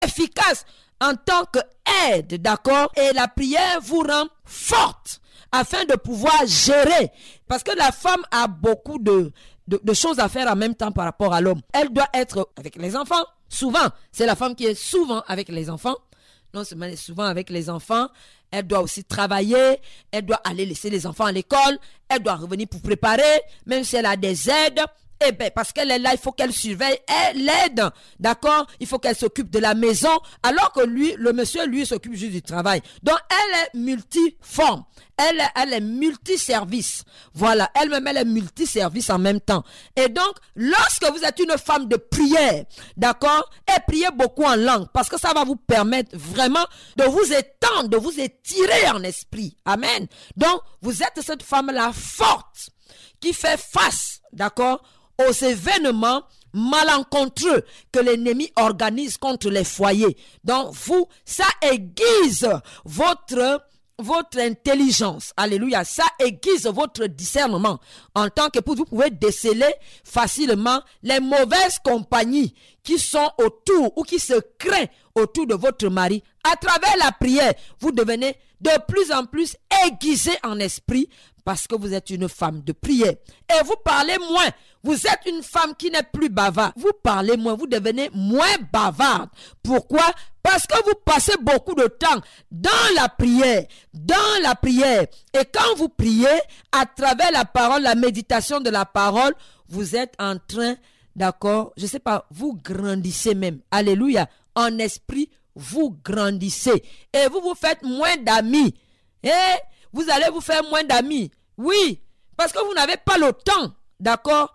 efficace en tant qu'aide, d'accord? Et la prière vous rend forte afin de pouvoir gérer. Parce que la femme a beaucoup de choses à faire en même temps par rapport à l'homme. Elle doit être avec les enfants. Souvent, c'est la femme qui est souvent avec les enfants. Non seulement elle est souvent avec les enfants, elle doit aussi travailler, elle doit aller laisser les enfants à l'école, elle doit revenir pour préparer, même si elle a des aides. Eh bien, parce qu'elle est là, il faut qu'elle surveille, elle l'aide, d'accord? Il faut qu'elle s'occupe de la maison, alors que lui, le monsieur, lui, s'occupe juste du travail. Donc, elle est multiforme, elle est multiservice. Voilà, elle-même, elle est multiservice en même temps. Et donc, lorsque vous êtes une femme de prière, d'accord? Et priez beaucoup en langue, parce que ça va vous permettre vraiment de vous étendre, de vous étirer en esprit. Amen. Donc, vous êtes cette femme-là forte, qui fait face, d'accord, aux événements malencontreux que l'ennemi organise contre les foyers. Donc vous, ça aiguise votre intelligence. Alléluia. Ça aiguise votre discernement. En tant que vous pouvez déceler facilement les mauvaises compagnies qui sont autour ou qui se créent autour de votre mari. À travers la prière, vous devenez de plus en plus aiguisé en esprit parce que vous êtes une femme de prière. Et vous parlez moins. Vous êtes une femme qui n'est plus bavarde. Vous parlez moins, vous devenez moins bavarde. Pourquoi? Parce que vous passez beaucoup de temps dans la prière. Dans la prière. Et quand vous priez, à travers la parole, la méditation de la parole, vous êtes en train, d'accord, je ne sais pas, vous grandissez même. Alléluia. En esprit, vous grandissez. Et vous vous faites moins d'amis. Et vous allez vous faire moins d'amis. Oui, parce que vous n'avez pas le temps, d'accord,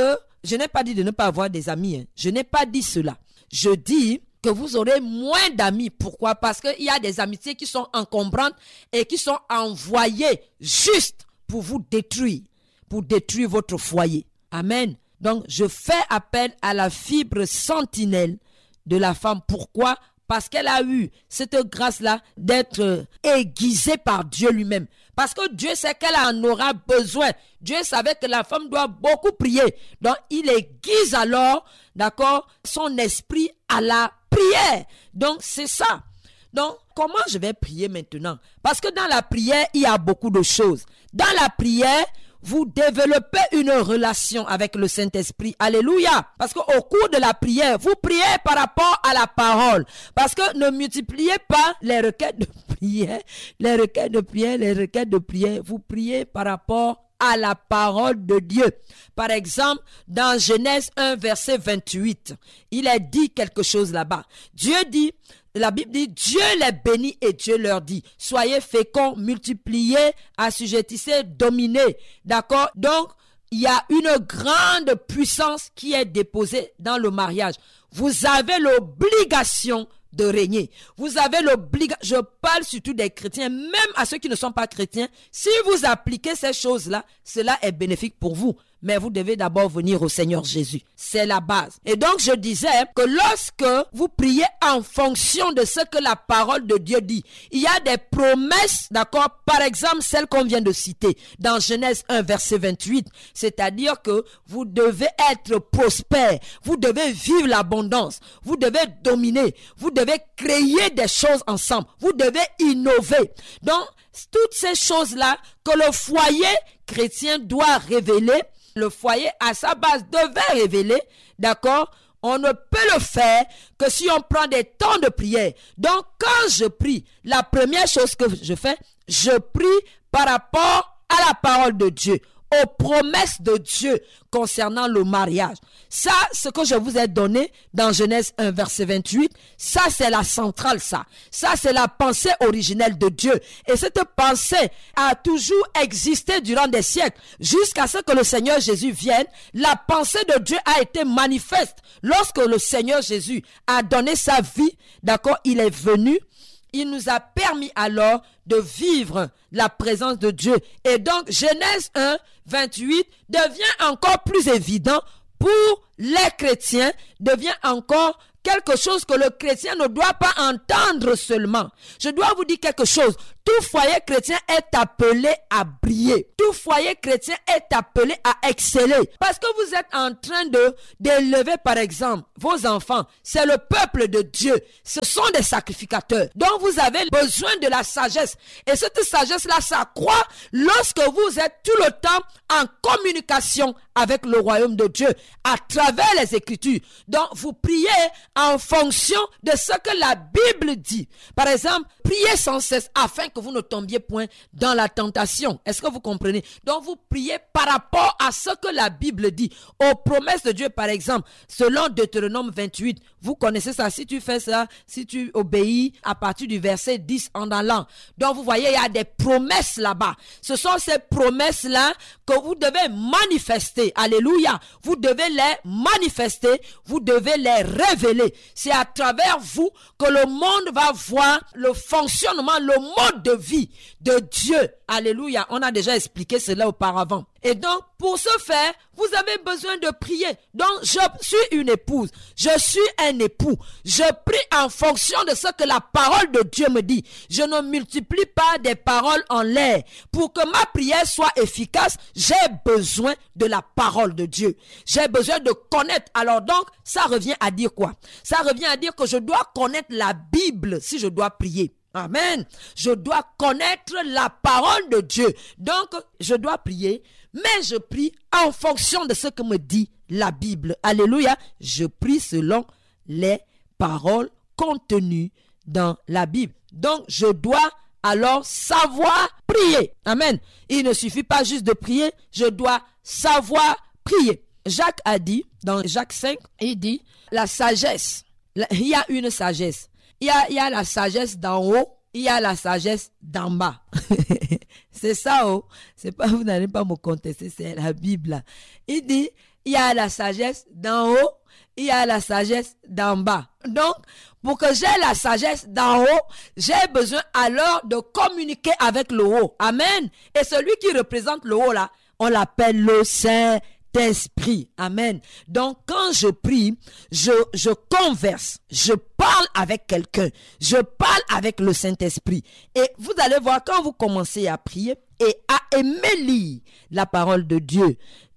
je n'ai pas dit de ne pas avoir des amis. Hein. Je n'ai pas dit cela. Je dis que vous aurez moins d'amis. Pourquoi? Parce qu'il y a des amitiés qui sont encombrantes et qui sont envoyées juste pour vous détruire, pour détruire votre foyer. Amen. Donc, je fais appel à la fibre sentinelle de la femme. Pourquoi? Parce qu'elle a eu cette grâce-là d'être aiguisée par Dieu lui-même. Parce que Dieu sait qu'elle en aura besoin. Dieu savait que la femme doit beaucoup prier. Donc, il aiguise alors, d'accord, son esprit à la prière. Donc, c'est ça. Donc, comment je vais prier maintenant? Parce que dans la prière, il y a beaucoup de choses. Dans la prière, vous développez une relation avec le Saint-Esprit. Alléluia. Parce qu'au cours de la prière, vous priez par rapport à la parole. Parce que ne multipliez pas les requêtes de prière, les requêtes de prière, les requêtes de prière. Vous priez par rapport à la parole de Dieu. Par exemple, dans Genèse 1, verset 28, il est dit quelque chose là-bas. Dieu dit, la Bible dit, Dieu les bénit et Dieu leur dit, soyez féconds, multipliez, assujettissez, dominez. D'accord? Donc, il y a une grande puissance qui est déposée dans le mariage. Vous avez l'obligation de régner. Vous avez l'obligation, je parle surtout des chrétiens, même à ceux qui ne sont pas chrétiens. Si vous appliquez ces choses-là, cela est bénéfique pour vous. Mais vous devez d'abord venir au Seigneur Jésus. C'est la base. Et donc, je disais que lorsque vous priez en fonction de ce que la parole de Dieu dit, il y a des promesses, d'accord? Par exemple, celle qu'on vient de citer dans Genèse 1, verset 28. C'est-à-dire que vous devez être prospère. Vous devez vivre l'abondance. Vous devez dominer. Vous devez créer des choses ensemble. Vous devez innover. Donc, toutes ces choses-là que le foyer chrétien doit révéler, le foyer à sa base devait révéler, d'accord? On ne peut le faire que si on prend des temps de prière. Donc, quand je prie, la première chose que je fais, je prie par rapport à la parole de Dieu, aux promesses de Dieu concernant le mariage. Ça, ce que je vous ai donné dans Genèse 1, verset 28, ça c'est la centrale, ça. Ça c'est la pensée originelle de Dieu. Et cette pensée a toujours existé durant des siècles. Jusqu'à ce que le Seigneur Jésus vienne, la pensée de Dieu a été manifeste. Lorsque le Seigneur Jésus a donné sa vie, d'accord, il est venu. Il nous a permis alors de vivre la présence de Dieu. Et donc, Genèse 1, 28 devient encore plus évident pour les chrétiens, devient encore quelque chose que le chrétien ne doit pas entendre seulement. Je dois vous dire quelque chose. Tout foyer chrétien est appelé à briller. Tout foyer chrétien est appelé à exceller. Parce que vous êtes en train d'élever, par exemple, vos enfants. C'est le peuple de Dieu. Ce sont des sacrificateurs. Donc vous avez besoin de la sagesse. Et cette sagesse-là s'accroît lorsque vous êtes tout le temps en communication avec le royaume de Dieu à travers les Écritures. Donc vous priez en fonction de ce que la Bible dit. Par exemple, priez sans cesse afin que vous ne tombiez point dans la tentation. Est-ce que vous comprenez? Donc vous priez par rapport à ce que la Bible dit, aux promesses de Dieu. Par exemple, selon Deutéronome 28, vous connaissez ça. Si tu fais ça, si tu obéis à partir du verset 10 en allant. Donc vous voyez, il y a des promesses là-bas. Ce sont ces promesses-là que vous devez manifester. Alléluia. Vous devez les manifester. Vous devez les révéler. C'est à travers vous que le monde va voir le fonctionnement, le mode de vie de Dieu. Alléluia. On a déjà expliqué cela auparavant. Et donc, pour ce faire, vous avez besoin de prier. Donc, je suis une épouse. Je suis un époux. Je prie en fonction de ce que la parole de Dieu me dit. Je ne multiplie pas des paroles en l'air. Pour que ma prière soit efficace, j'ai besoin de la parole de Dieu. J'ai besoin de connaître. Alors donc, ça revient à dire quoi? Ça revient à dire que je dois connaître la Bible si je dois prier. Amen. Je dois connaître la parole de Dieu. Donc, je dois prier, mais je prie en fonction de ce que me dit la Bible. Alléluia. Je prie selon les paroles contenues dans la Bible. Donc, je dois alors savoir prier. Amen. Il ne suffit pas juste de prier, je dois savoir prier. Jacques a dit, dans Jacques 5, il dit, la sagesse. Il y a une sagesse. Il y a la sagesse d'en haut, il y a la sagesse d'en bas. C'est ça, oh. C'est pas, vous n'allez pas me contester, c'est la Bible. Il dit, il y a la sagesse d'en haut, il y a la sagesse d'en bas. Donc, pour que j'ai la sagesse d'en haut, j'ai besoin alors de communiquer avec le haut. Amen. Et celui qui représente le haut là, on l'appelle le Saint-Esprit. Amen. Donc, quand je prie, je converse, je parle avec quelqu'un, je parle avec le Saint-Esprit. Et vous allez voir, quand vous commencez à prier et à aimer lire la parole de Dieu,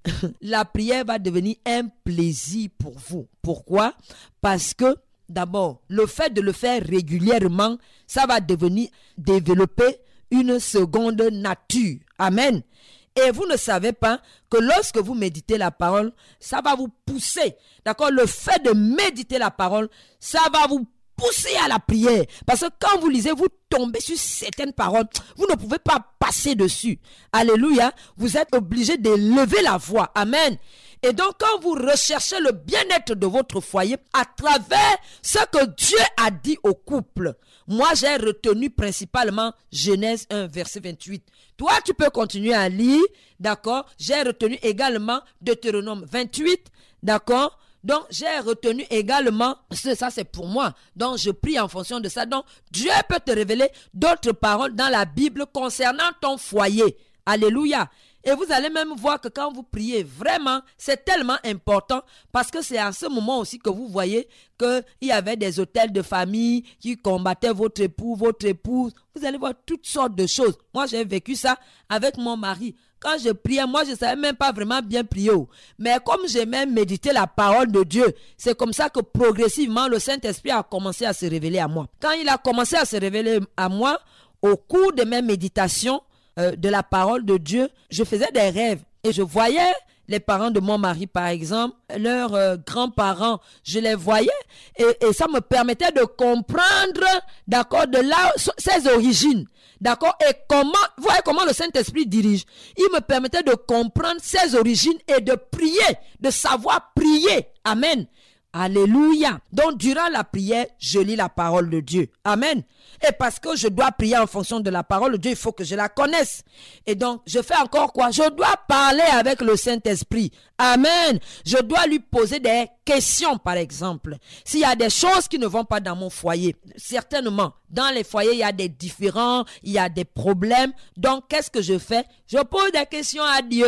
la prière va devenir un plaisir pour vous. Pourquoi? Parce que, d'abord, le fait de le faire régulièrement, ça va développer une seconde nature. Amen. Et vous ne savez pas que lorsque vous méditez la parole, ça va vous pousser. D'accord? Le fait de méditer la parole, ça va vous pousser à la prière. Parce que quand vous lisez, vous tombez sur certaines paroles, vous ne pouvez pas passer dessus. Alléluia. Vous êtes obligé d'élever la voix. Amen. Et donc, quand vous recherchez le bien-être de votre foyer à travers ce que Dieu a dit au couple, moi, j'ai retenu principalement Genèse 1, verset 28. Toi, tu peux continuer à lire, d'accord? J'ai retenu également Deutéronome 28, d'accord? Donc, j'ai retenu également, ça c'est pour moi. Donc, je prie en fonction de ça. Donc, Dieu peut te révéler d'autres paroles dans la Bible concernant ton foyer. Alléluia. Et vous allez même voir que quand vous priez, vraiment, c'est tellement important parce que c'est à ce moment aussi que vous voyez qu'il y avait des hôtels de famille qui combattaient votre époux, votre épouse. Vous allez voir toutes sortes de choses. Moi, j'ai vécu ça avec mon mari. Quand je priais, moi, je ne savais même pas vraiment bien prier. Mais comme j'aimais méditer la parole de Dieu, c'est comme ça que progressivement, le Saint-Esprit a commencé à se révéler à moi. Quand il a commencé à se révéler à moi, au cours de mes méditations, de la parole de Dieu, je faisais des rêves et je voyais les parents de mon mari, par exemple, leurs grands-parents, je les voyais et ça me permettait de comprendre, d'accord, de là, ses origines, d'accord, et comment, vous voyez comment le Saint-Esprit dirige. Il me permettait de comprendre ses origines et de prier, de savoir prier. Amen. Alléluia. Donc, durant la prière, je lis la parole de Dieu. Amen. Et parce que je dois prier en fonction de la parole de Dieu, il faut que je la connaisse. Et donc, je fais encore quoi? Je dois parler avec le Saint-Esprit. Amen. Je dois lui poser des questions, par exemple. S'il y a des choses qui ne vont pas dans mon foyer, certainement, dans les foyers, il y a des différends, il y a des problèmes. Donc, qu'est-ce que je fais? Je pose des questions à Dieu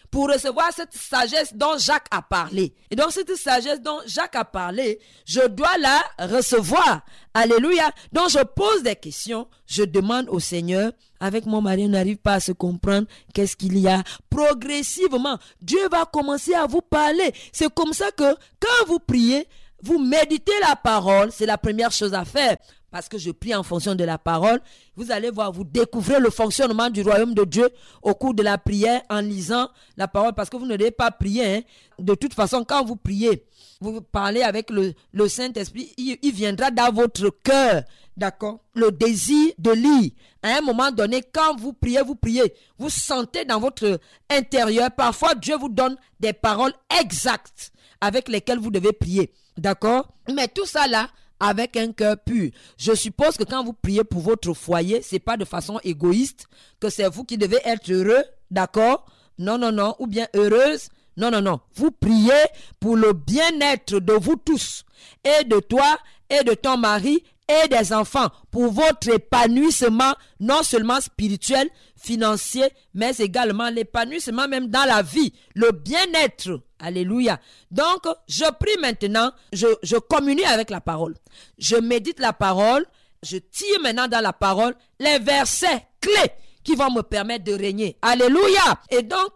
pour recevoir cette sagesse dont Jacques a parlé. Et donc cette sagesse dont Jacques a parlé, je dois la recevoir. Alléluia. Donc je pose des questions, je demande au Seigneur. Avec mon mari, on n'arrive pas à se comprendre qu'est-ce qu'il y a. Progressivement, Dieu va commencer à vous parler. C'est comme ça que quand vous priez, vous méditez la parole, c'est la première chose à faire. Parce que je prie en fonction de la parole. Vous allez voir, vous découvrez le fonctionnement du royaume de Dieu au cours de la prière en lisant la parole. Parce que vous ne devez pas prier. Hein. De toute façon, quand vous priez, vous parlez avec le Saint-Esprit, il viendra dans votre cœur. D'accord? Le désir de lire. À un moment donné, quand vous priez. Vous sentez dans votre intérieur. Parfois, Dieu vous donne des paroles exactes avec lesquelles vous devez prier. D'accord? Mais tout ça là, avec un cœur pur. Je suppose que quand vous priez pour votre foyer, c'est pas de façon égoïste que c'est vous qui devez être heureux, d'accord? Non, ou bien heureuse. Non. Vous priez pour le bien-être de vous tous, et de toi, et de ton mari, et des enfants, pour votre épanouissement, non seulement spirituel, financier, mais également l'épanouissement même dans la vie, le bien-être. Alléluia. Donc, je prie maintenant, je communie avec la parole. Je médite la parole, je tire maintenant dans la parole les versets clés qui vont me permettre de régner. Alléluia. Et donc,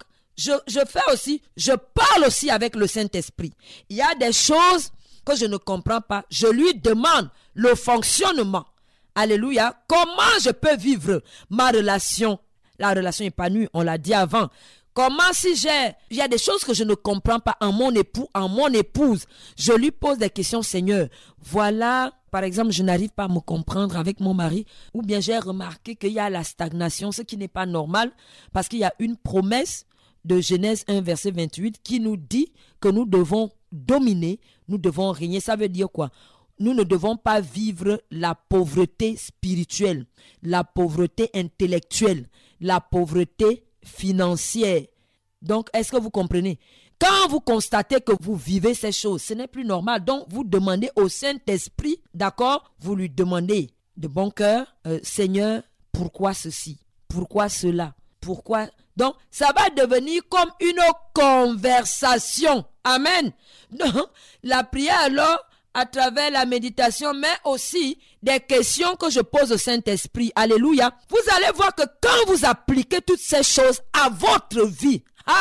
je parle aussi avec le Saint-Esprit. Il y a des choses que je ne comprends pas. Je lui demande le fonctionnement. Alléluia. Comment je peux vivre ma relation, la relation épanouie, on l'a dit avant. Comment il y a des choses que je ne comprends pas en mon époux, en mon épouse, je lui pose des questions, Seigneur. Voilà, par exemple, je n'arrive pas à me comprendre avec mon mari, ou bien j'ai remarqué qu'il y a la stagnation, ce qui n'est pas normal, parce qu'il y a une promesse de Genèse 1, verset 28, qui nous dit que nous devons dominer, nous devons régner. Ça veut dire quoi? Nous ne devons pas vivre la pauvreté spirituelle, la pauvreté intellectuelle, la pauvreté financière. Donc, est-ce que vous comprenez? Quand vous constatez que vous vivez ces choses, ce n'est plus normal. Donc, vous demandez au Saint-Esprit, d'accord? Vous lui demandez de bon cœur, Seigneur, pourquoi ceci? Pourquoi cela? Pourquoi? Donc, ça va devenir comme une conversation. Amen. Donc, la prière alors, à travers la méditation, mais aussi des questions que je pose au Saint-Esprit. Alléluia. Vous allez voir que quand vous appliquez toutes ces choses à votre vie,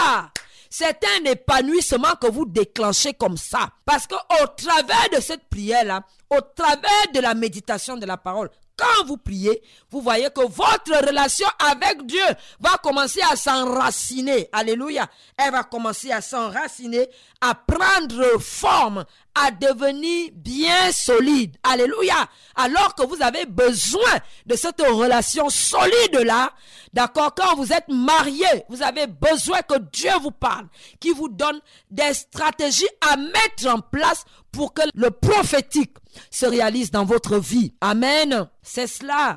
c'est un épanouissement que vous déclenchez comme ça. Parce qu'au travers de cette prière-là, au travers de la méditation de la parole, quand vous priez, vous voyez que votre relation avec Dieu va commencer à s'enraciner. Alléluia. Elle va commencer à s'enraciner, à prendre forme, à devenir bien solide. Alléluia. Alors que vous avez besoin de cette relation solide-là, d'accord, quand vous êtes marié, vous avez besoin que Dieu vous parle, qui vous donne des stratégies à mettre en place pour que le prophétique se réalise dans votre vie. Amen. C'est cela.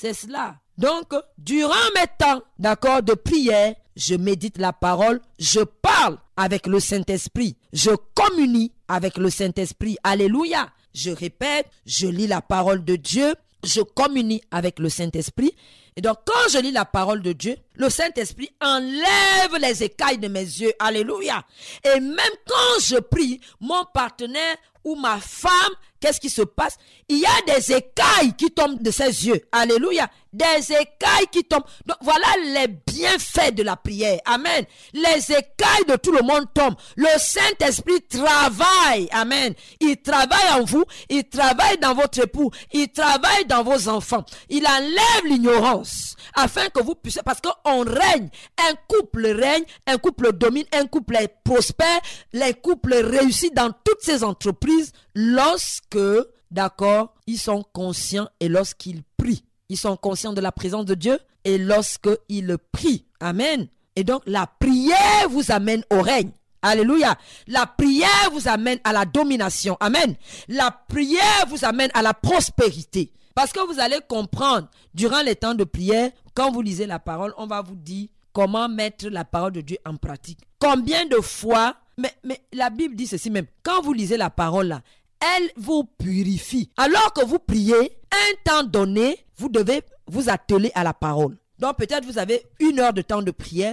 Donc, durant mes temps, d'accord, de prière, je médite la parole, je parle avec le Saint-Esprit, je communie avec le Saint-Esprit. Alléluia. Je répète, je lis la parole de Dieu, je communie avec le Saint-Esprit. Et donc, quand je lis la parole de Dieu, le Saint-Esprit enlève les écailles de mes yeux. Alléluia. Et même quand je prie, mon partenaire ou ma femme, qu'est-ce qui se passe? Il y a des écailles qui tombent de ses yeux. Alléluia. Des écailles qui tombent. Donc, voilà les bienfaits de la prière. Amen. Les écailles de tout le monde tombent. Le Saint-Esprit travaille. Amen. Il travaille en vous. Il travaille dans votre époux. Il travaille dans vos enfants. Il enlève l'ignorance afin que vous puissiez, parce qu'on règne. Un couple règne, un couple domine, un couple est prospère, les couples réussissent dans toutes ces entreprises lorsque, d'accord, ils sont conscients et lorsqu'ils prient. Ils sont conscients de la présence de Dieu et lorsqu'ils prient. Amen. Et donc, la prière vous amène au règne. Alléluia. La prière vous amène à la domination. Amen. La prière vous amène à la prospérité. Parce que vous allez comprendre, durant les temps de prière, quand vous lisez la parole, on va vous dire comment mettre la parole de Dieu en pratique. Combien de fois, mais la Bible dit ceci même, quand vous lisez la parole là, elle vous purifie. Alors que vous priez, un temps donné, vous devez vous atteler à la parole. Donc peut-être vous avez 1 heure de temps de prière,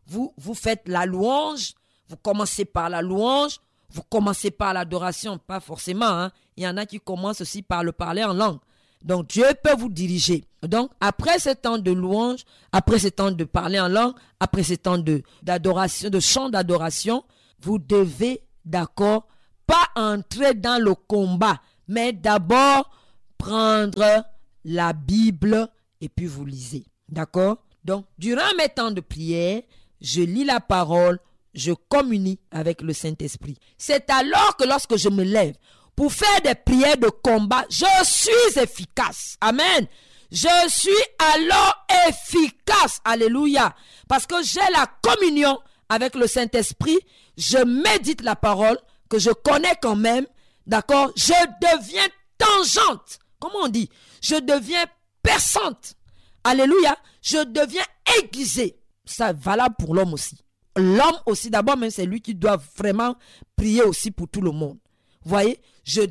vous faites la louange, vous commencez par la louange, vous commencez par l'adoration, pas forcément, hein. Il y en a qui commencent aussi par le parler en langue. Donc Dieu peut vous diriger. Donc après ce temps de louange, après ce temps de parler en langue, après ce temps d'adoration, de chant d'adoration, vous devez, d'accord, pas entrer dans le combat, mais d'abord prendre la Bible et puis vous lisez. D'accord? Donc durant mes temps de prière, je lis la parole, je communie avec le Saint-Esprit. C'est alors que lorsque je me lève pour faire des prières de combat, je suis efficace. Amen. Je suis alors efficace. Alléluia. Parce que j'ai la communion avec le Saint-Esprit. Je médite la parole que je connais quand même. D'accord? Je deviens tangente. Comment on dit? Je deviens perçante. Alléluia. Je deviens aiguisée. Ça est valable pour l'homme aussi. L'homme aussi, d'abord, même c'est lui qui doit vraiment prier aussi pour tout le monde. Vous voyez,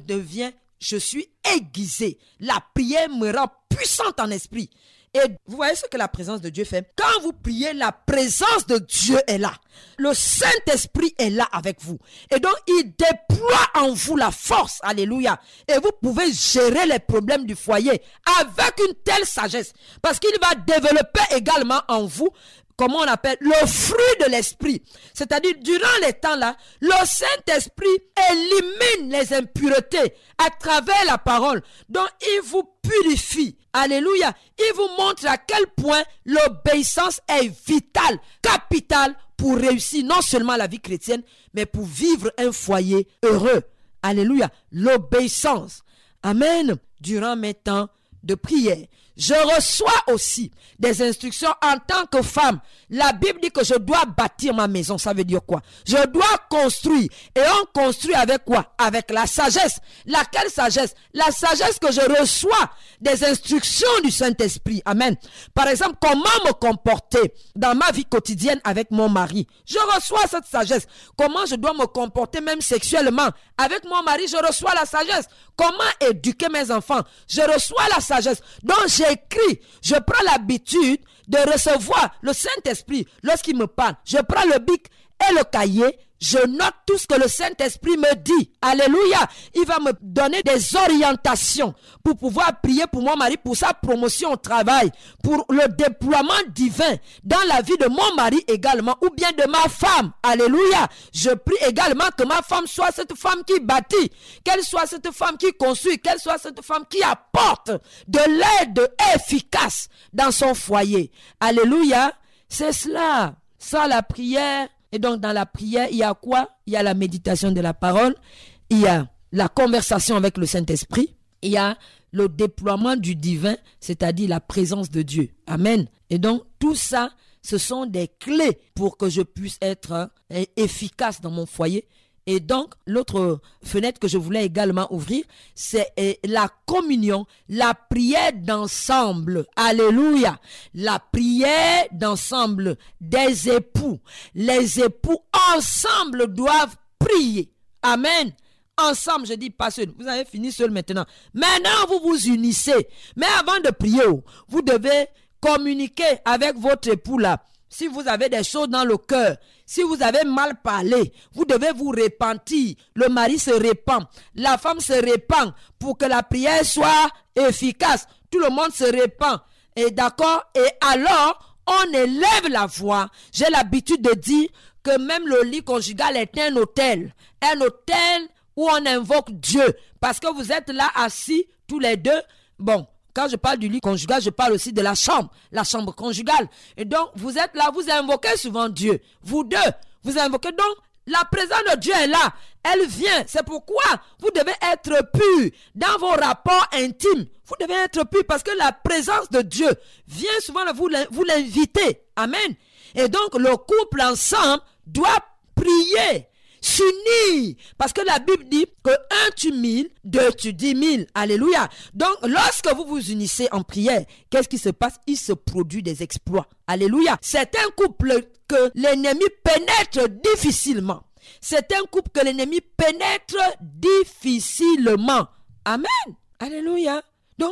je suis aiguisé. La prière me rend puissante en esprit. Et vous voyez ce que la présence de Dieu fait. Quand vous priez, la présence de Dieu est là. Le Saint-Esprit est là avec vous. Et donc, il déploie en vous la force. Alléluia. Et vous pouvez gérer les problèmes du foyer avec une telle sagesse. Parce qu'il va développer également en vous, comment on appelle, le fruit de l'esprit. C'est-à-dire, durant les temps-là, le Saint-Esprit élimine les impuretés à travers la parole. Donc, il vous purifie. Alléluia. Il vous montre à quel point l'obéissance est vitale, capitale pour réussir non seulement la vie chrétienne, mais pour vivre un foyer heureux. Alléluia. L'obéissance. Amen. Durant mes temps de prière, je reçois aussi des instructions en tant que femme. La Bible dit que je dois bâtir ma maison. Ça veut dire quoi? Je dois construire. Et on construit avec quoi? Avec la sagesse. Laquelle sagesse? La sagesse que je reçois des instructions du Saint-Esprit. Amen. Par exemple, comment me comporter dans ma vie quotidienne avec mon mari. Je reçois cette sagesse. Comment je dois me comporter même sexuellement avec mon mari. Je reçois la sagesse. Comment éduquer mes enfants. Je reçois la sagesse. Donc j'écris. Je prends l'habitude de recevoir le Saint-Esprit lorsqu'il me parle. Je prends le bic et le cahier. Je note tout ce que le Saint-Esprit me dit. Alléluia. Il va me donner des orientations pour pouvoir prier pour mon mari, pour sa promotion au travail, pour le déploiement divin dans la vie de mon mari également, ou bien de ma femme. Alléluia. Je prie également que ma femme soit cette femme qui bâtit, qu'elle soit cette femme qui construit, qu'elle soit cette femme qui apporte de l'aide efficace dans son foyer. Alléluia. C'est cela. Ça, la prière. Et donc, dans la prière, il y a quoi? Il y a la méditation de la parole, il y a la conversation avec le Saint-Esprit, il y a le déploiement du divin, c'est-à-dire la présence de Dieu. Amen. Et donc, tout ça, ce sont des clés pour que je puisse être efficace dans mon foyer. Et donc, l'autre fenêtre que je voulais également ouvrir, c'est la communion, la prière d'ensemble. Alléluia. La prière d'ensemble des époux. Les époux ensemble doivent prier. Amen. Ensemble, je dis pas seul. Vous avez fini seul maintenant. Maintenant, vous vous unissez. Mais avant de prier, vous devez communiquer avec votre époux là. Si vous avez des choses dans le cœur, si vous avez mal parlé, vous devez vous repentir. Le mari se repent, la femme se repent pour que la prière soit efficace. Tout le monde se repent. Et d'accord? Et alors, on élève la voix. J'ai l'habitude de dire que même le lit conjugal est un hôtel. Un hôtel où on invoque Dieu. Parce que vous êtes là assis tous les deux. Bon. Quand je parle du lit conjugal, je parle aussi de la chambre conjugale. Et donc, vous êtes là, vous invoquez souvent Dieu. Vous deux, vous invoquez. Donc, la présence de Dieu est là. Elle vient. C'est pourquoi vous devez être pur dans vos rapports intimes. Vous devez être pur parce que la présence de Dieu vient souvent vous l'inviter. Amen. Et donc, le couple ensemble doit prier. S'unir, parce que la Bible dit que 1 tue 1000, 2 tue 10 000. Alléluia. Donc lorsque vous vous unissez en prière, qu'est-ce qui se passe? Il se produit des exploits. Alléluia. C'est un couple que l'ennemi pénètre difficilement. C'est un couple que l'ennemi pénètre difficilement. Amen. Alléluia. Donc peu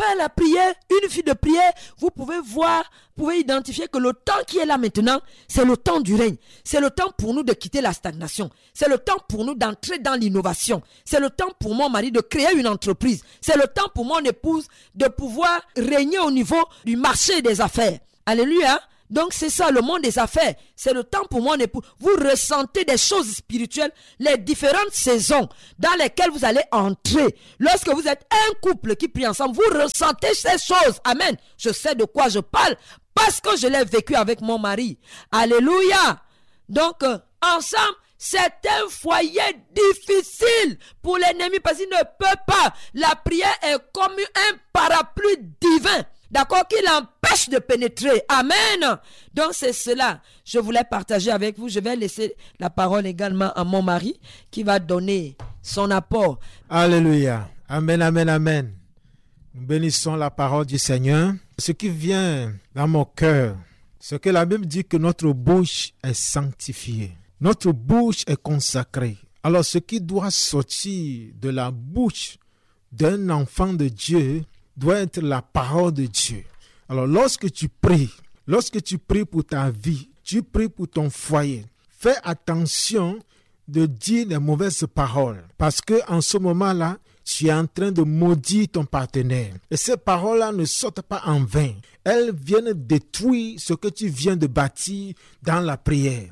faire la prière, une vie de prière, vous pouvez voir, vous pouvez identifier que le temps qui est là maintenant, c'est le temps du règne. C'est le temps pour nous de quitter la stagnation. C'est le temps pour nous d'entrer dans l'innovation. C'est le temps pour mon mari de créer une entreprise. C'est le temps pour mon épouse de pouvoir régner au niveau du marché des affaires. Alléluia. Donc c'est ça, le monde des affaires. C'est le temps pour mon époux. Vous ressentez des choses spirituelles, les différentes saisons dans lesquelles vous allez entrer. Lorsque vous êtes un couple qui prie ensemble, vous ressentez ces choses. Amen. Je sais de quoi je parle parce que je l'ai vécu avec mon mari. Alléluia. Donc ensemble, c'est un foyer difficile pour l'ennemi parce qu'il ne peut pas. La prière est comme un parapluie divin. D'accord, qui l'empêche de pénétrer. Amen. Donc c'est cela. Je voulais partager avec vous. Je vais laisser la parole également à mon mari qui va donner son apport. Alléluia. Amen, amen, amen. Nous bénissons la parole du Seigneur. Ce qui vient dans mon cœur, c'est que la Bible dit que notre bouche est sanctifiée. Notre bouche est consacrée. Alors ce qui doit sortir de la bouche d'un enfant de Dieu doit être la parole de Dieu. Alors lorsque tu pries pour ta vie, tu pries pour ton foyer, fais attention de dire les mauvaises paroles parce que en ce moment-là, tu es en train de maudire ton partenaire. Et ces paroles-là ne sortent pas en vain. Elles viennent détruire ce que tu viens de bâtir dans la prière.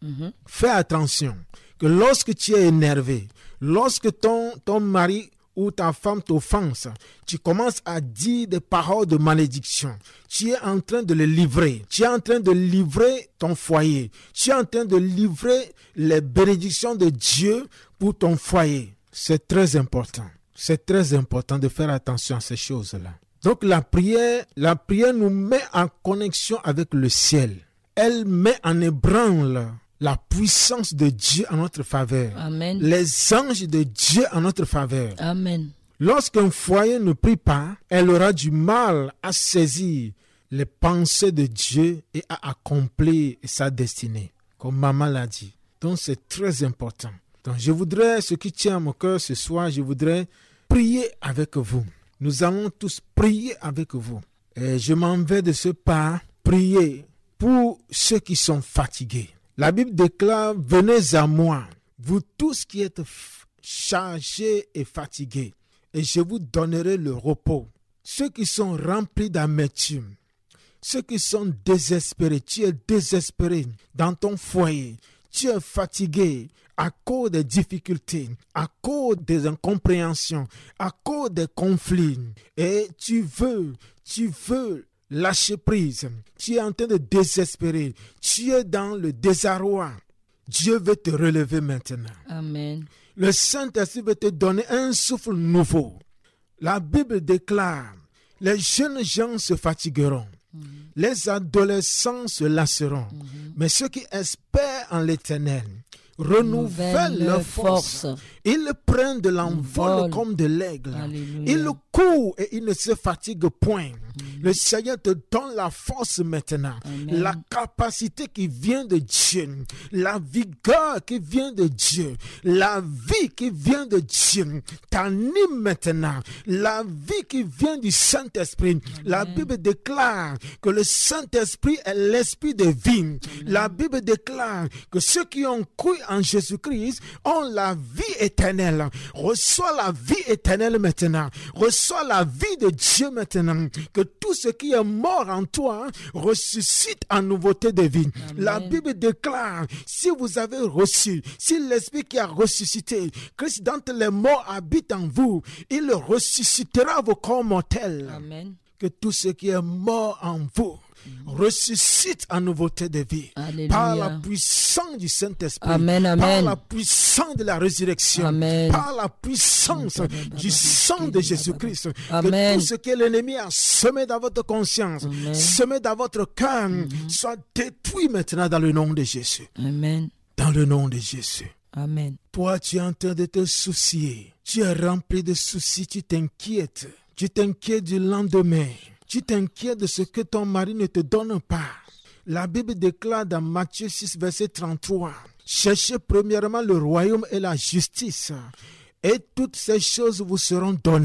Fais attention que lorsque tu es énervé, lorsque ton mari ou ta femme t'offense, tu commences à dire des paroles de malédiction. Tu es en train de le livrer. Tu es en train de livrer ton foyer. Tu es en train de livrer les bénédictions de Dieu pour ton foyer. C'est très important. C'est très important de faire attention à ces choses-là. Donc la prière nous met en connexion avec le ciel. Elle met en ébranle la puissance de Dieu en notre faveur. Amen. Les anges de Dieu en notre faveur. Amen. Lorsqu'un foyer ne prie pas, elle aura du mal à saisir les pensées de Dieu et à accomplir sa destinée, comme maman l'a dit. Donc c'est très important. Donc je voudrais, ce qui tient à mon cœur ce soir, je voudrais prier avec vous. Nous allons tous prier avec vous. Et je m'en vais de ce pas prier pour ceux qui sont fatigués. La Bible déclare, venez à moi, vous tous qui êtes chargés et fatigués, et je vous donnerai le repos. Ceux qui sont remplis d'amertume, ceux qui sont désespérés, tu es désespéré dans ton foyer, tu es fatigué à cause des difficultés, à cause des incompréhensions, à cause des conflits, et tu veux lâcher prise, tu es en train de désespérer, tu es dans le désarroi. Dieu veut te relever maintenant. Amen. Le Saint-Esprit veut te donner un souffle nouveau. La Bible déclare, les jeunes gens se fatigueront, les adolescents se lasseront, mais ceux qui espèrent en l'Éternel renouvellent leur force. Ils prennent de l'envol comme de l'aigle. Alléluia. Ils courent et ils ne se fatiguent point. Le Seigneur te donne la force maintenant. Amen. La capacité qui vient de Dieu. La vigueur qui vient de Dieu. La vie qui vient de Dieu. T'anime maintenant. La vie qui vient du Saint-Esprit. Amen. La Bible déclare que le Saint-Esprit est l'esprit de vie. Amen. La Bible déclare que ceux qui ont cru en Jésus-Christ ont la vie éternelle. Reçois la vie éternelle maintenant. Reçois la vie de Dieu maintenant. Que tout ce qui est mort en toi ressuscite en nouveauté de vie. Amen. La Bible déclare, si vous avez reçu, si l'Esprit qui a ressuscité, Christ d'entre les morts habite en vous, il ressuscitera vos corps mortels. Amen. Que tout ce qui est mort en vous ressuscite en nouveauté de vie. Alléluia. Par la puissance du Saint-Esprit. Amen, amen. Par la puissance de la résurrection. Amen. Par la puissance du sang de Jésus-Christ. Amen. Que tout ce que l'ennemi a semé dans votre conscience, Amen. semé dans votre cœur, soit détruit maintenant dans le nom de Jésus. Amen. Dans le nom de Jésus. Amen. Toi, tu es en train de te soucier. Tu es rempli de soucis, tu t'inquiètes. Tu t'inquiètes du lendemain. Tu t'inquiètes de ce que ton mari ne te donne pas. La Bible déclare dans Matthieu 6, verset 33, « Cherchez premièrement le royaume et la justice, et toutes ces choses vous seront données. »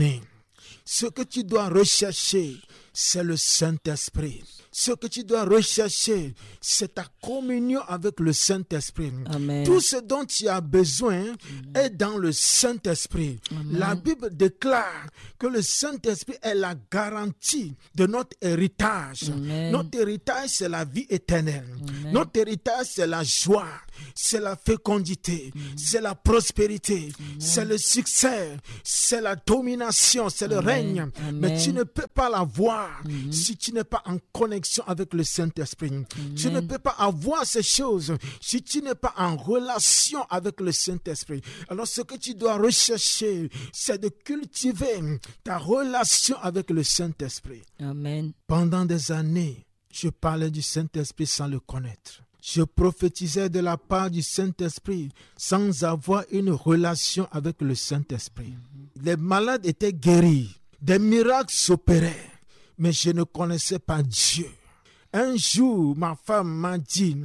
Ce que tu dois rechercher, c'est le Saint-Esprit. Ce que tu dois rechercher, c'est ta communion avec le Saint-Esprit. Amen. Tout ce dont tu as besoin est dans le Saint-Esprit. Amen. La Bible déclare que le Saint-Esprit est la garantie de notre héritage. Amen. Notre héritage, c'est la vie éternelle. Amen. Notre héritage, c'est la joie, c'est la fécondité, c'est la prospérité, c'est le succès, c'est la domination, c'est le règne. Amen. Mais tu ne peux pas l'avoir si tu n'es pas en connexion avec le Saint-Esprit. Tu ne peux pas avoir ces choses si tu n'es pas en relation avec le Saint-Esprit. Alors ce que tu dois rechercher, c'est de cultiver ta relation avec le Saint-Esprit. Amen. Pendant des années, je parlais du Saint-Esprit sans le connaître. Je prophétisais de la part du Saint-Esprit sans avoir une relation avec le Saint-Esprit. Les malades étaient guéris, des miracles s'opéraient, mais je ne connaissais pas Dieu. Un jour, ma femme m'a dit,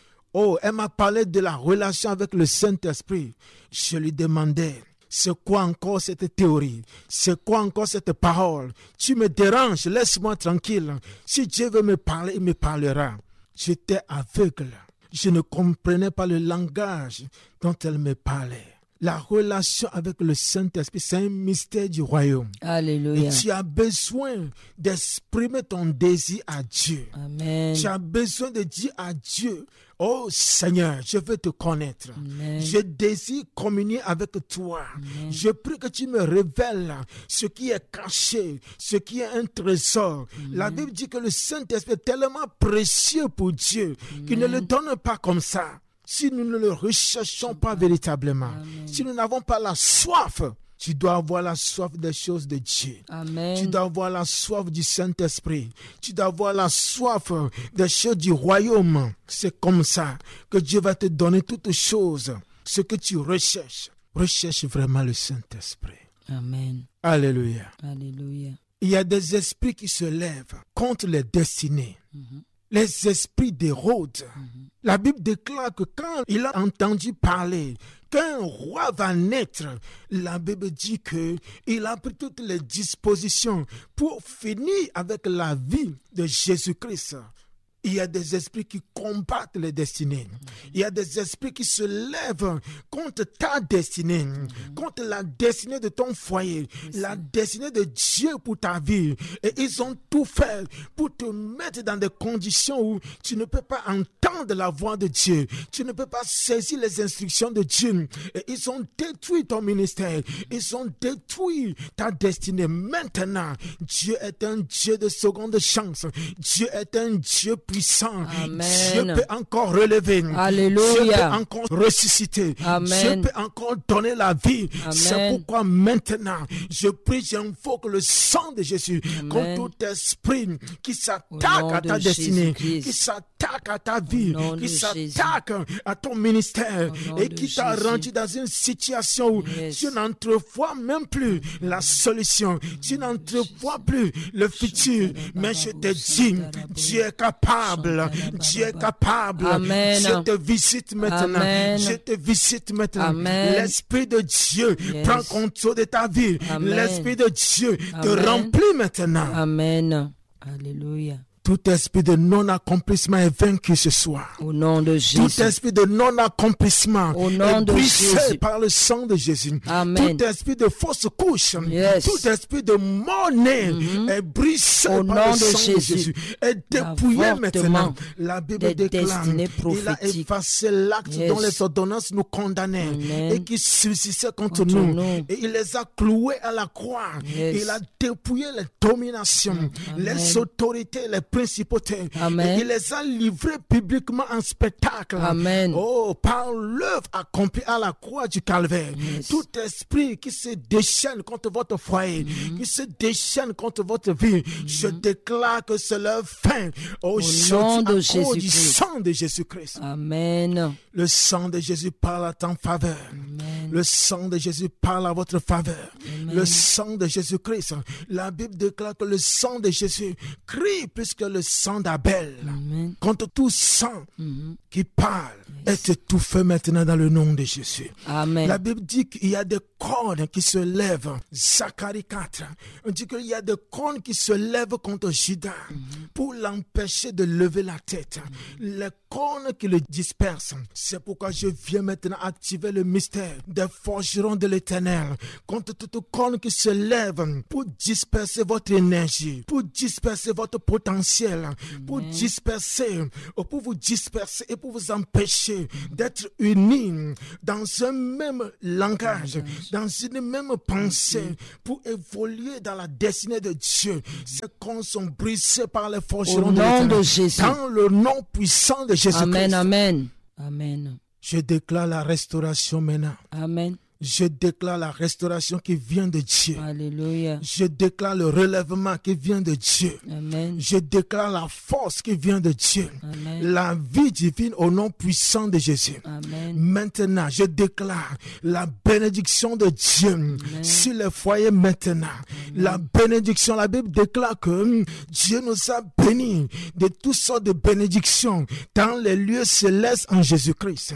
elle m'a parlé de la relation avec le Saint-Esprit. Je lui demandais, c'est quoi encore cette théorie? C'est quoi encore cette parole? Tu me déranges, laisse-moi tranquille. Si Dieu veut me parler, il me parlera. J'étais aveugle. Je ne comprenais pas le langage dont elle me parlait. La relation avec le Saint-Esprit, c'est un mystère du royaume. Alléluia. Et tu as besoin d'exprimer ton désir à Dieu. Amen. Tu as besoin de dire à Dieu, oh Seigneur, je veux te connaître. Amen. Je désire communier avec toi. Amen. Je prie que tu me révèles ce qui est caché, ce qui est un trésor. La Bible dit que le Saint-Esprit est tellement précieux pour Dieu qu'il ne le donne pas comme ça. Si nous ne le recherchons pas véritablement, Amen. si nous n'avons pas la soif, tu dois avoir la soif des choses de Dieu. Amen. Tu dois avoir la soif du Saint-Esprit. Tu dois avoir la soif des choses du royaume. C'est comme ça que Dieu va te donner toutes choses. Ce que tu recherches. Recherche vraiment le Saint-Esprit. Amen. Alléluia. Alléluia. Il y a des esprits qui se lèvent contre les destinées. Les esprits d'Hérode. La Bible déclare que quand il a entendu parler qu'un roi va naître, la Bible dit qu'il a pris toutes les dispositions pour finir avec la vie de Jésus-Christ. Il y a des esprits qui combattent les destinées. Il y a des esprits qui se lèvent contre ta destinée, contre la destinée de ton foyer, la destinée de Dieu pour ta vie. Et ils ont tout fait pour te mettre dans des conditions où tu ne peux pas entendre la voix de Dieu. Tu ne peux pas saisir les instructions de Dieu. Et ils ont détruit ton ministère. Ils ont détruit ta destinée. Maintenant, Dieu est un Dieu de seconde chance. Dieu est un Dieu puissant. Amen. Dieu peut encore relever. Alléluia. Dieu peut encore ressusciter. Amen. Dieu peut encore donner la vie. Amen. C'est pourquoi maintenant, je prie, j'invoque le sang de Jésus contre tout esprit qui s'attaque à ta destinée, qui s'attaque à ta vie, qui s'attaque à ton ministère et qui t'a rendu dans une situation où tu n'entrevois même plus la solution. Tu n'entrevois plus le futur. Mais je te dis, Dieu est capable. Dieu est capable. Amen. Je te visite maintenant. Amen. Je te visite maintenant. Amen. L'Esprit de Dieu prend contrôle de ta vie. Amen. L'Esprit de Dieu te Amen. remplit maintenant. Amen. Alléluia. Tout esprit de non-accomplissement est vaincu ce soir. Au nom de Jésus. Tout esprit de non-accomplissement Au nom est de brisé Jésus. par le sang de Jésus. Amen. Tout esprit de fausse couche, Yes. tout esprit de monnaie est brisé Au par nom le de sang de Jésus. Jésus. Est dépouillé L'avortement maintenant. La Bible des déclare destinées il a prophétiques. effacé l'acte Yes. dont les ordonnances nous condamnaient Amen. et qui subsistait contre Contre nous. nous. Et il les a cloués à la croix. Yes. Il a dépouillé les dominations, les autorités, les principautés. Amen. Et il les a livrés publiquement en spectacle. Amen. Oh, par l'œuvre accomplie à la croix du Calvaire. Yes. Tout esprit qui se déchaîne contre votre foyer, qui se déchaîne contre votre vie, je déclare que c'est leur fin. Au nom Aujourd'hui, de à cause du Jésus-Christ. sang de Jésus-Christ. Amen. Le sang de Jésus parle à ta faveur. Amen. Le sang de Jésus parle à votre faveur. Amen. Le sang de Jésus-Christ. La Bible déclare que le sang de Jésus crie plus que le sang d'Abel. Amen. Contre tout sang qui parle, est étouffé maintenant dans le nom de Jésus. Amen. La Bible dit qu'il y a des cornes qui se lèvent. Zacharie 4, on dit qu'il y a des cornes qui se lèvent contre Judas pour l'empêcher de lever la tête. Les cornes qui le dispersent. C'est pourquoi je viens maintenant activer le mystère des forgerons de l'Éternel contre toute corne qui se lève pour disperser votre énergie, pour disperser votre potentiel, pour vous disperser et pour vous empêcher d'être unis dans un même langage, dans une même pensée, pour évoluer dans la destinée de Dieu. Ces cornes sont brisées par les forgerons de l'Éternel. De Jésus. Dans le nom puissant de Jésus-Christ. Amen, amen, amen. Je déclare la restauration maintenant. Amen. Je déclare la restauration qui vient de Dieu. Alléluia. Je déclare le relèvement qui vient de Dieu. Amen. Je déclare la force qui vient de Dieu. Amen. La vie divine au nom puissant de Jésus. Amen. Maintenant, je déclare la bénédiction de Dieu sur les foyers maintenant. Amen. La bénédiction, la Bible déclare que Dieu nous a bénis de toutes sortes de bénédictions dans les lieux célestes en Jésus-Christ.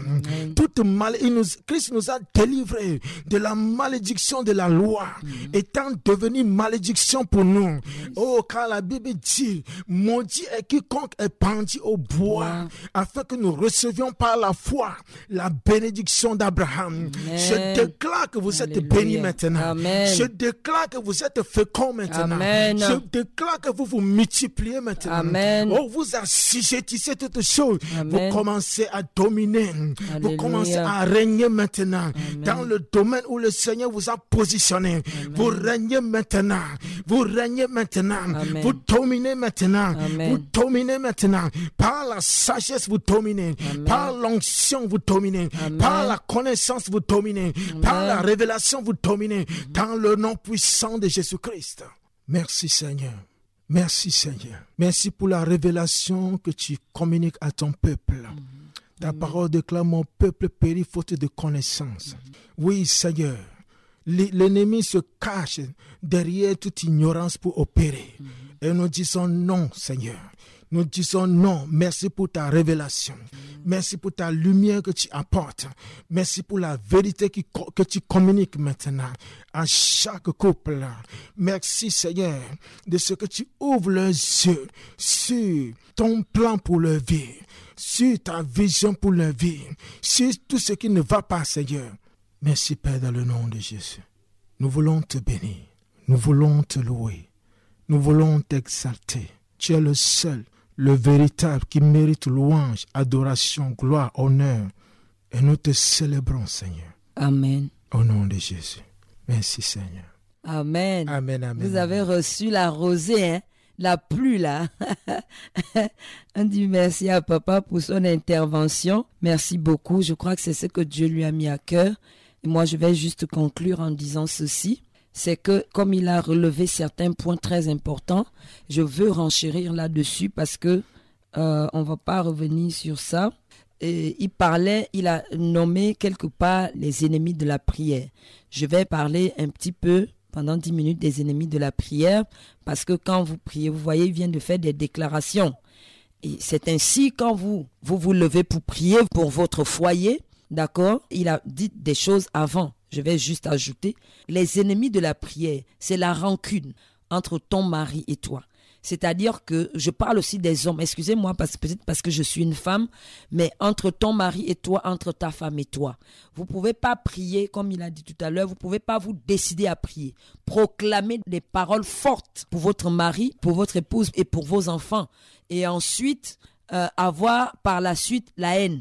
Christ nous a délivrés de la malédiction de la loi, étant devenu malédiction pour nous. Oh, car la Bible dit, maudit est quiconque est pendu au bois, afin que nous recevions par la foi la bénédiction d'Abraham. Je déclare que vous êtes bénis maintenant. Amen. Je déclare que vous êtes féconds maintenant. Amen. Je déclare que vous vous multipliez maintenant. Amen. Oh, vous assujettissez toutes choses. Amen. Vous commencez à dominer. Alléluia. Vous commencez à régner maintenant. Amen. Dans le domaine où le Seigneur vous a positionné. Amen. Vous régnez maintenant. Vous régnez maintenant. Amen. Vous dominez maintenant. Amen. Vous dominez maintenant. Par la sagesse, vous dominez. Amen. Par l'onction, vous dominez. Amen. Par la connaissance, vous dominez. Amen. Par la révélation, vous dominez. Dans le nom puissant de Jésus-Christ. Merci Seigneur. Merci Seigneur. Merci pour la révélation que tu communiques à ton peuple. Ta parole déclare, mon peuple périt faute de connaissance. Oui, Seigneur, l'ennemi se cache derrière toute ignorance pour opérer. Et nous disons non, Seigneur. Nous disons non. Merci pour ta révélation. Merci pour ta lumière que tu apportes. Merci pour la vérité que tu communiques maintenant à chaque couple. Merci, Seigneur, de ce que tu ouvres leurs yeux sur ton plan pour leur vie, sur ta vision pour leur vie, sur tout ce qui ne va pas, Seigneur. Merci, Père, dans le nom de Jésus. Nous voulons te bénir. Nous voulons te louer. Nous voulons t'exalter. Tu es le seul, le véritable qui mérite louange, adoration, gloire, honneur. Et nous te célébrons, Seigneur. Amen. Au nom de Jésus. Merci, Seigneur. Amen. Amen, amen. Vous avez reçu la rosée, hein? La pluie, là. On dit merci à papa pour son intervention. Merci beaucoup. Je crois que c'est ce que Dieu lui a mis à cœur. Et moi, je vais juste conclure en disant ceci. C'est que, comme il a relevé certains points très importants, je veux renchérir là-dessus parce que on ne va pas revenir sur ça. Et il a nommé quelque part les ennemis de la prière. Je vais parler un petit peu pendant 10 minutes des ennemis de la prière parce que quand vous priez, vous voyez, il vient de faire des déclarations. Et c'est ainsi quand vous levez pour prier pour votre foyer, d'accord, il a dit des choses avant. Je vais juste ajouter, les ennemis de la prière, c'est la rancune entre ton mari et toi. C'est-à-dire que je parle aussi des hommes, excusez-moi, peut-être parce que je suis une femme, mais entre ton mari et toi, entre ta femme et toi. Vous ne pouvez pas prier, comme il a dit tout à l'heure, vous ne pouvez pas vous décider à prier. Proclamer des paroles fortes pour votre mari, pour votre épouse et pour vos enfants. Et ensuite, avoir par la suite la haine,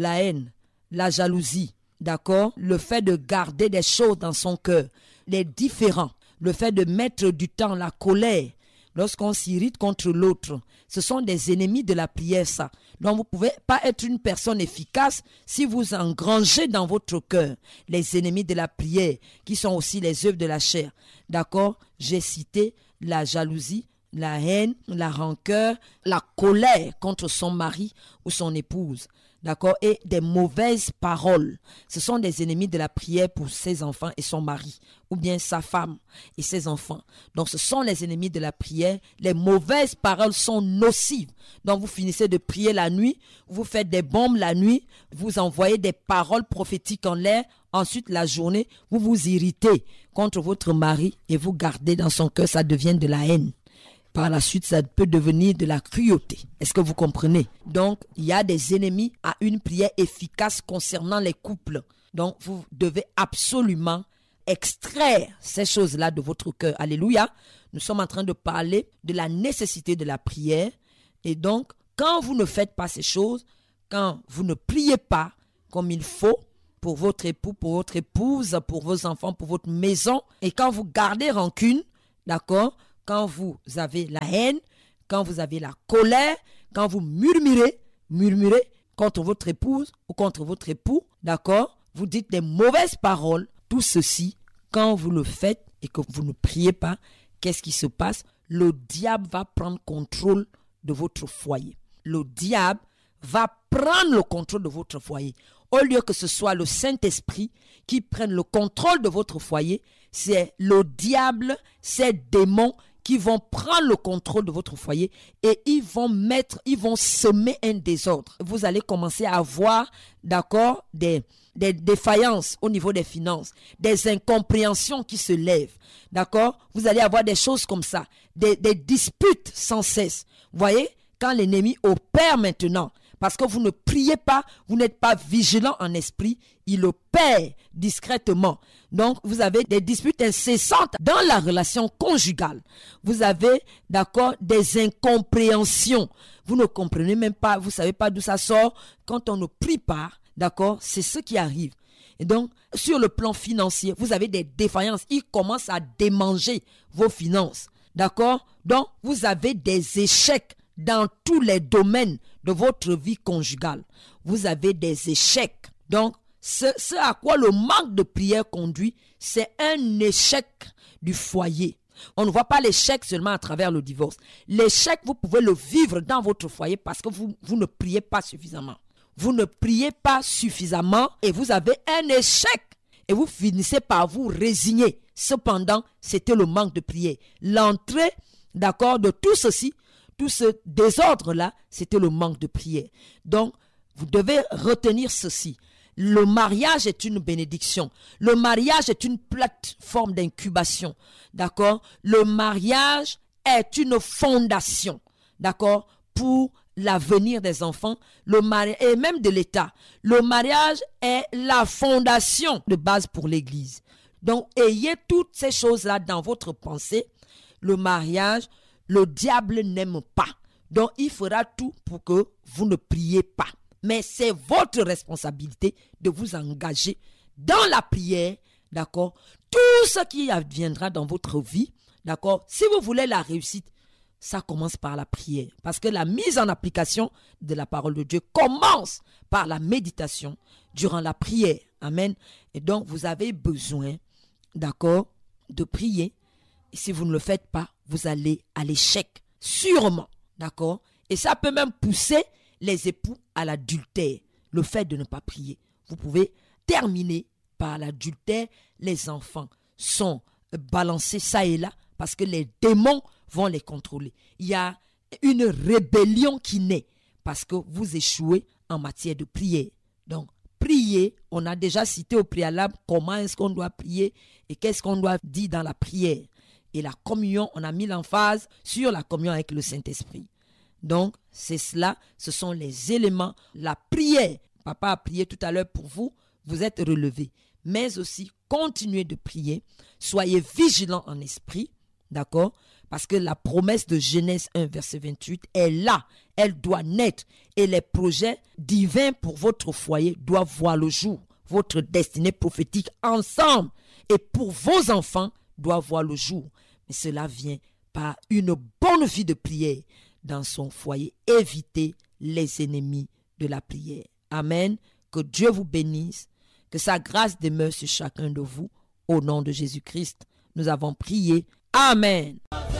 la jalousie. D'accord? Le fait de garder des choses dans son cœur, les différends, le fait de mettre du temps, la colère, lorsqu'on s'irrite contre l'autre, ce sont des ennemis de la prière, ça. Donc, vous ne pouvez pas être une personne efficace si vous engrangez dans votre cœur les ennemis de la prière, qui sont aussi les œuvres de la chair. D'accord? J'ai cité la jalousie, la haine, la rancœur, la colère contre son mari ou son épouse. D'accord? Et des mauvaises paroles. Ce sont des ennemis de la prière pour ses enfants et son mari, ou bien sa femme et ses enfants. Donc, ce sont les ennemis de la prière. Les mauvaises paroles sont nocives. Donc, vous finissez de prier la nuit, vous faites des bombes la nuit, vous envoyez des paroles prophétiques en l'air, Ensuite, la journée, vous vous irritez contre votre mari et vous gardez dans son cœur, ça devient de la haine. Par la suite, ça peut devenir de la cruauté. Est-ce que vous comprenez? Donc, il y a des ennemis à une prière efficace concernant les couples. Donc, vous devez absolument extraire ces choses-là de votre cœur. Alléluia. Nous sommes en train de parler de la nécessité de la prière. Et donc, quand vous ne faites pas ces choses, quand vous ne priez pas comme il faut pour votre époux, pour votre épouse, pour vos enfants, pour votre maison, et quand vous gardez rancune, d'accord, quand vous avez la haine, quand vous avez la colère, quand vous murmurez contre votre épouse ou contre votre époux, d'accord, vous dites des mauvaises paroles, tout ceci, quand vous le faites et que vous ne priez pas, qu'est-ce qui se passe? Le diable va prendre contrôle de votre foyer. Le diable va prendre le contrôle de votre foyer. Au lieu que ce soit le Saint-Esprit qui prenne le contrôle de votre foyer, c'est le diable, ces démons qui vont prendre le contrôle de votre foyer et ils vont semer un désordre. Vous allez commencer à avoir, d'accord, des défaillances au niveau des finances, des incompréhensions qui se lèvent, d'accord? Vous allez avoir des choses comme ça, des disputes sans cesse. Vous voyez, quand l'ennemi opère maintenant, parce que vous ne priez pas, vous n'êtes pas vigilant en esprit, il opère discrètement. Donc, vous avez des disputes incessantes dans la relation conjugale. Vous avez, d'accord, des incompréhensions. Vous ne comprenez même pas, vous ne savez pas d'où ça sort. Quand on ne prie pas, d'accord, c'est ce qui arrive. Et donc, sur le plan financier, vous avez des défaillances. Ils commencent à démanger vos finances. D'accord? Donc, vous avez des échecs dans tous les domaines de votre vie conjugale. Vous avez des échecs. Donc, ce à quoi le manque de prière conduit, c'est un échec du foyer. On ne voit pas l'échec seulement à travers le divorce. L'échec, vous pouvez le vivre dans votre foyer parce que vous ne priez pas suffisamment. Vous ne priez pas suffisamment et vous avez un échec. Et vous finissez par vous résigner. Cependant, c'était le manque de prière. L'entrée, d'accord, de tout ceci, tout ce désordre-là, c'était le manque de prière. Donc, vous devez retenir ceci. Le mariage est une bénédiction. Le mariage est une plateforme d'incubation. D'accord? Le mariage est une fondation. D'accord? Pour l'avenir des enfants, et même de l'État. Le mariage est la fondation de base pour l'Église. Donc, ayez toutes ces choses-là dans votre pensée. Le mariage, le diable n'aime pas. Donc, il fera tout pour que vous ne priez pas. Mais c'est votre responsabilité de vous engager dans la prière, d'accord? Tout ce qui adviendra dans votre vie, d'accord? Si vous voulez la réussite, ça commence par la prière. Parce que la mise en application de la parole de Dieu commence par la méditation durant la prière. Amen. Et donc, vous avez besoin, d'accord, de prier. Et si vous ne le faites pas, vous allez à l'échec. Sûrement. D'accord? Et ça peut même pousser les époux à l'adultère. Le fait de ne pas prier. Vous pouvez terminer par l'adultère. Les enfants sont balancés ça et là parce que les démons vont les contrôler. Il y a une rébellion qui naît parce que vous échouez en matière de prière. Donc, prier, on a déjà cité au préalable comment est-ce qu'on doit prier et qu'est-ce qu'on doit dire dans la prière. Et la communion, on a mis l'emphase sur la communion avec le Saint-Esprit. Donc, c'est cela, ce sont les éléments, la prière. Papa a prié tout à l'heure pour vous, vous êtes relevés. Mais aussi, continuez de prier, soyez vigilants en esprit, d'accord? Parce que la promesse de Genèse 1, verset 28 est là, elle doit naître. Et les projets divins pour votre foyer doivent voir le jour. Votre destinée prophétique ensemble et pour vos enfants doit voir le jour. Mais cela vient par une bonne vie de prière dans son foyer. Évitez les ennemis de la prière. Amen. Que Dieu vous bénisse. Que sa grâce demeure sur chacun de vous. Au nom de Jésus-Christ, nous avons prié. Amen.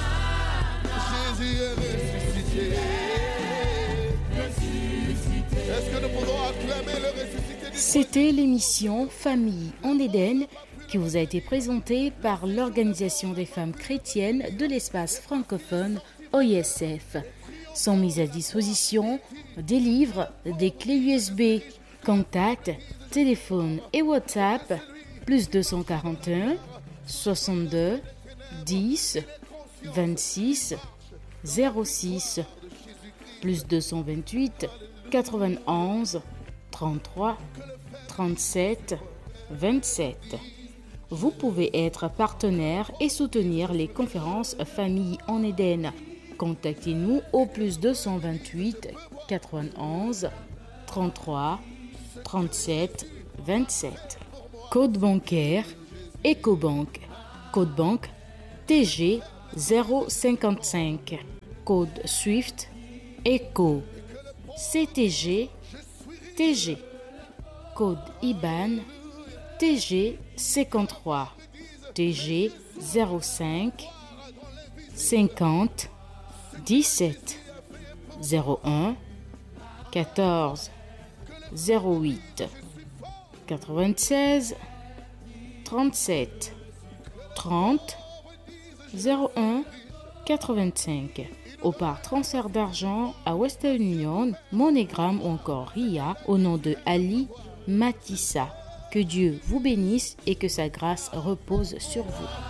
Jésus est ressuscité. Est-ce que nous pouvons acclamer le ressuscité? C'était l'émission Famille en Éden qui vous a été présentée par l'Organisation des femmes chrétiennes de l'espace francophone OISF. Sont mises à disposition des livres, des clés USB. Contact Téléphone et WhatsApp plus 241 62 10 26 06 plus 228 91 33 37 27. Vous pouvez être partenaire et soutenir les conférences Famille en Éden. Contactez-nous au plus 228 91 33 37 27. Code bancaire Ecobank. Code banque TG 055. Code Swift ECO CTG TG. Code IBAN TG 53 TG 05 50 17 01 14 08 96 37 30 01 85 ou par transfert d'argent à Western Union, MoneyGram ou encore RIA au nom de Ali Matissa. Que Dieu vous bénisse et que sa grâce repose sur vous.